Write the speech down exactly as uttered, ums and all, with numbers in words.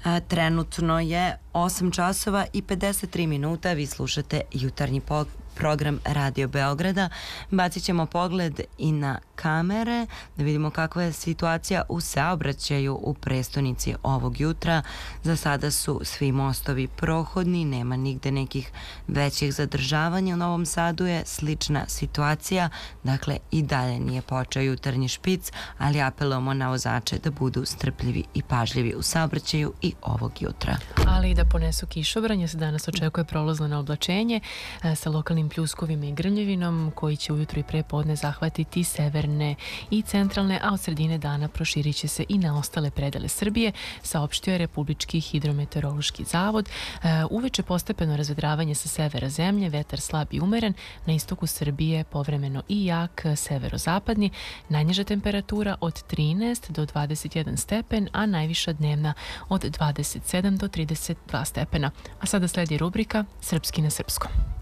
Trenutno je osam časova i pedeset tri minuta. Vi slušate jutarnji program Radio Beograda. Bacit ćemo pogled i na kamere da vidimo kakva je situacija u saobraćaju u prestonici ovog jutra. Za sada su svi mostovi prohodni, nema nigde nekih većih zadržavanja. U Novom Sadu je slična situacija, dakle i dalje nije počeo jutarnji špic, ali apelujemo na vozače da budu strpljivi i pažljivi u saobraćaju i ovog jutra. Ali i da ponesu kišobranje, se danas očekuje prolazno na oblačenje sa lokalnim pljuskovima i grmljevinom koji će ujutro i pre podne zahvatiti severne i centralne, a od sredine dana proširit će se i na ostale predele Srbije, saopštio je Republički hidrometeorološki zavod. Uveče postepeno razvedravanje sa severa zemlje, vetar slab i umeren, na istoku Srbije povremeno i jak severozapadni, najniža temperatura od trinaest do dvadeset jedan stepen, a najviša dnevna od dvadeset sedam do trideset dva stepena. A sada sledi rubrika Srpski na srpskom.